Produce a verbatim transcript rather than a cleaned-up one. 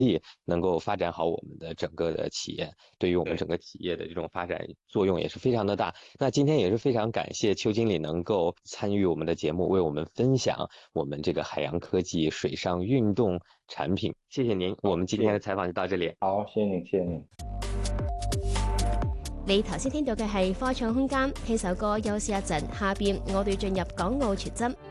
力，能够发展好我们的整个的企业，对于我们整个企业的这种发展作用也是非常的大。那今天也是非常感谢邱经理能够参与我们的节目，为我们分享我们这个海洋科技水上运动产品。谢谢您，我好， 们今谢谢， 天的采访就到这里。 好，谢谢你，谢谢你。 你頭先聽到嘅係科創空間，聽首歌休息一陣，下邊我哋進入港澳傳真。